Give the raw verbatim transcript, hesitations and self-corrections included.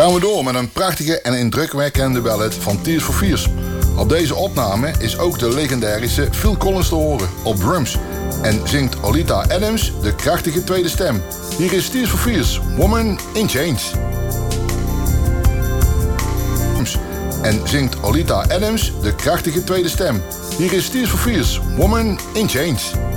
gaan we door met een prachtige en indrukwekkende ballad van Tears for Fears. Op deze opname is ook de legendarische Phil Collins te horen op drums. En zingt Oleta Adams de krachtige tweede stem. Hier is Tears for Fears, Woman in Chains. En zingt Oleta Adams de krachtige tweede stem. Hier is Tears for Fears, Woman in Chains.